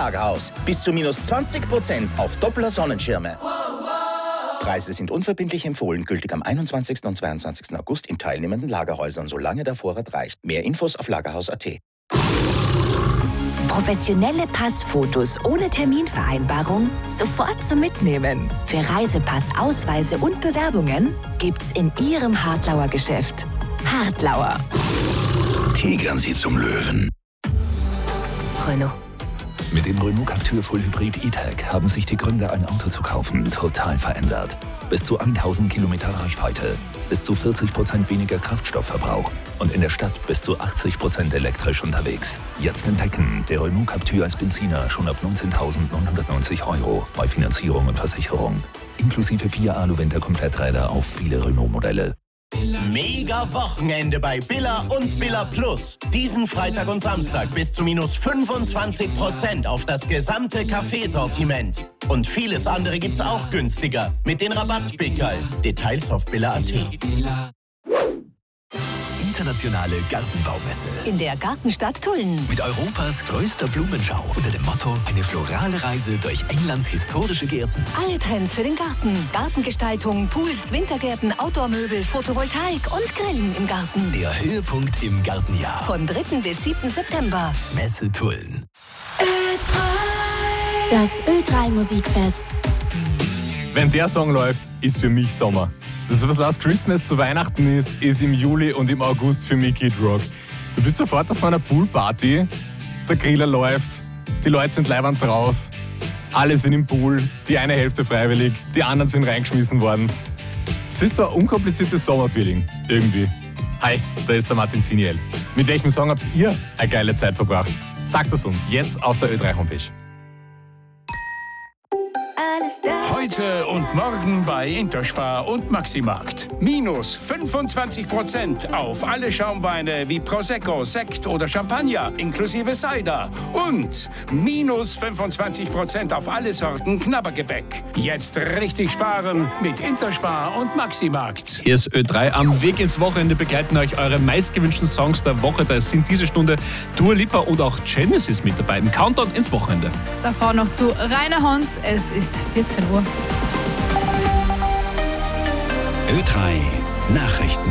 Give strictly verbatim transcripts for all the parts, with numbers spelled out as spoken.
Lagerhaus. Bis zu minus zwanzig Prozent auf Doppler Sonnenschirme. Preise sind unverbindlich empfohlen, gültig am einundzwanzigsten und zweiundzwanzigsten August in teilnehmenden Lagerhäusern, solange der Vorrat reicht. Mehr Infos auf lagerhaus punkt at. Professionelle Passfotos ohne Terminvereinbarung sofort zum Mitnehmen. Für Reisepass, Ausweise und Bewerbungen gibt's in Ihrem Hartlauer Geschäft. Hartlauer. Tigern Sie zum Löwen. Renault. Mit dem Renault Captur Full Hybrid E-Tech haben sich die Gründe, ein Auto zu kaufen, total verändert. Bis zu tausend Kilometer Reichweite, bis zu vierzig Prozent weniger Kraftstoffverbrauch und in der Stadt bis zu achtzig Prozent elektrisch unterwegs. Jetzt entdecken, der Renault Captur als Benziner schon ab neunzehntausendneunhundertneunzig Euro bei Finanzierung und Versicherung. Inklusive vier Alu-Winter-Kompletträder auf viele Renault-Modelle. Mega Wochenende bei Billa und Billa Plus. Diesen Freitag und Samstag bis zu minus fünfundzwanzig Prozent auf das gesamte Kaffeesortiment. Und vieles andere gibt's auch günstiger mit den Rabattpickerl. Details auf billa punkt at. Internationale Gartenbaumesse. In der Gartenstadt Tulln. Mit Europas größter Blumenschau unter dem Motto eine florale Reise durch Englands historische Gärten. Alle Trends für den Garten. Gartengestaltung, Pools, Wintergärten, Outdoor-Möbel, Photovoltaik und Grillen im Garten. Der Höhepunkt im Gartenjahr. Von dritten bis siebten September. Messe Tulln. Das Ö drei Musikfest. Wenn der Song läuft, ist für mich Sommer. Das, was Last Christmas zu Weihnachten ist, ist im Juli und im August für mich Kid Rock. Du bist sofort auf einer Poolparty, der Griller läuft, die Leute sind leiwand drauf, alle sind im Pool, die eine Hälfte freiwillig, die anderen sind reingeschmissen worden. Es ist so ein unkompliziertes Sommerfeeling, irgendwie. Hi, da ist der Martin Ziniel. Mit welchem Song habt ihr eine geile Zeit verbracht? Sagt es uns jetzt auf der Ö drei Homepage. Heute und morgen bei Interspar und Maximarkt. Minus fünfundzwanzig Prozent auf alle Schaumweine wie Prosecco, Sekt oder Champagner inklusive Cider. Und minus fünfundzwanzig Prozent auf alle Sorten Knabbergebäck. Jetzt richtig sparen mit Interspar und Maximarkt. Hier ist Ö drei. Am Weg ins Wochenende begleiten euch eure meistgewünschten Songs der Woche. Da sind diese Stunde Dua Lipa und auch Genesis mit dabei. Im Countdown ins Wochenende. Davor noch zu Rainer Hans. Es ist vierzehn Uhr. Ö drei Nachrichten.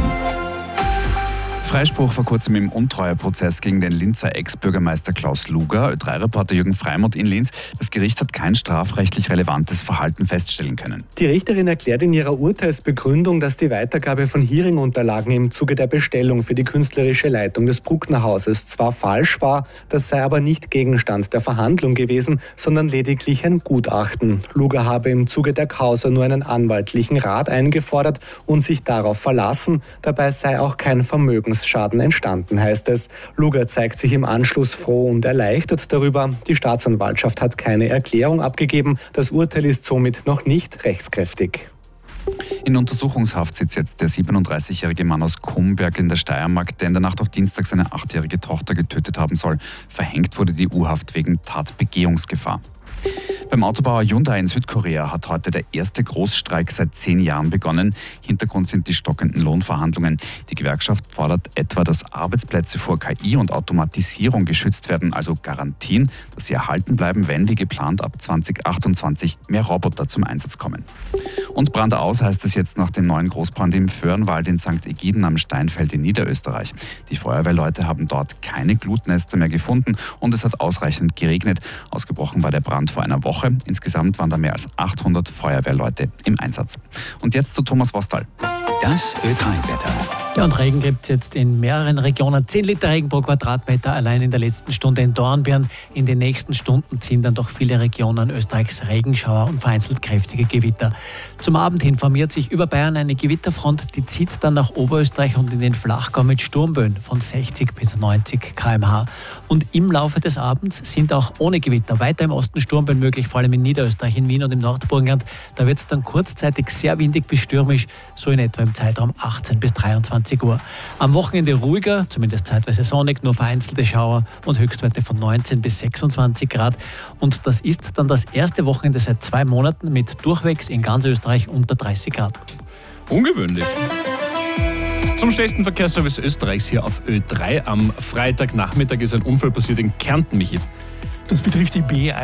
Freispruch vor kurzem im Untreueprozess gegen den Linzer Ex-Bürgermeister Klaus Luger. Ö drei Reporter Jürgen Freimuth in Linz. Das Gericht hat kein strafrechtlich relevantes Verhalten feststellen können. Die Richterin erklärt in ihrer Urteilsbegründung, dass die Weitergabe von Hearing-Unterlagen im Zuge der Bestellung für die künstlerische Leitung des Bruckner-Hauses zwar falsch war, das sei aber nicht Gegenstand der Verhandlung gewesen, sondern lediglich ein Gutachten. Luger habe im Zuge der Causa nur einen anwaltlichen Rat eingefordert und sich darauf verlassen. Dabei sei auch kein Vermögens Schaden entstanden, heißt es. Luger zeigt sich im Anschluss froh und erleichtert darüber. Die Staatsanwaltschaft hat keine Erklärung abgegeben. Das Urteil ist somit noch nicht rechtskräftig. In Untersuchungshaft sitzt jetzt der siebenunddreißigjährige Mann aus Kumberg in der Steiermark, der in der Nacht auf Dienstag seine achtjährige Tochter getötet haben soll. Verhängt wurde die U-Haft wegen Tatbegehungsgefahr. Beim Autobauer Hyundai in Südkorea hat heute der erste Großstreik seit zehn Jahren begonnen. Hintergrund sind die stockenden Lohnverhandlungen. Die Gewerkschaft fordert etwa, dass Arbeitsplätze vor K I und Automatisierung geschützt werden, also Garantien, dass sie erhalten bleiben, wenn wie geplant ab zwanzig achtundzwanzig mehr Roboter zum Einsatz kommen. Und Brand aus heißt es jetzt nach dem neuen Großbrand im Föhrenwald in Sankt Egiden am Steinfeld in Niederösterreich. Die Feuerwehrleute haben dort keine Glutnester mehr gefunden und es hat ausreichend geregnet. Ausgebrochen war der Brand vor einer Woche. Insgesamt waren da mehr als achthundert Feuerwehrleute im Einsatz. Und jetzt zu Thomas Vostal. Das Ö drei Wetter. Ja, und Regen gibt es jetzt in mehreren Regionen. zehn Liter Regen pro Quadratmeter allein in der letzten Stunde in Dornbirn. In den nächsten Stunden ziehen dann doch viele Regionen Österreichs Regenschauer und vereinzelt kräftige Gewitter. Zum Abend hin formiert sich über Bayern eine Gewitterfront, die zieht dann nach Oberösterreich und in den Flachgau mit Sturmböen von sechzig bis neunzig Kilometer pro Stunde. Und im Laufe des Abends sind auch ohne Gewitter weiter im Osten Sturmböen möglich, vor allem in Niederösterreich, in Wien und im Nordburgenland. Da wird es dann kurzzeitig sehr windig bis stürmisch, so in etwa im Zeitraum achtzehn bis dreiundzwanzig Uhr. Am Wochenende ruhiger, zumindest zeitweise sonnig, nur vereinzelte Schauer und Höchstwerte von neunzehn bis sechsundzwanzig Grad. Und das ist dann das erste Wochenende seit zwei Monaten mit durchwegs in ganz Österreich unter dreißig Grad. Ungewöhnlich. Zum schnellsten Verkehrsservice Österreichs hier auf Ö drei. Am Freitagnachmittag ist ein Unfall passiert in Kärnten, Michi. Das betrifft die B